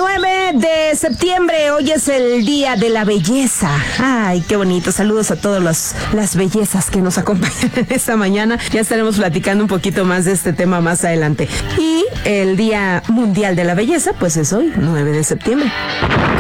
9 de septiembre, hoy es el Día de la Belleza. Ay, qué bonito. Saludos a todas las bellezas que nos acompañan esta mañana. Ya estaremos platicando un poquito más de este tema más adelante. Y el Día Mundial de la Belleza, pues es hoy, 9 de septiembre.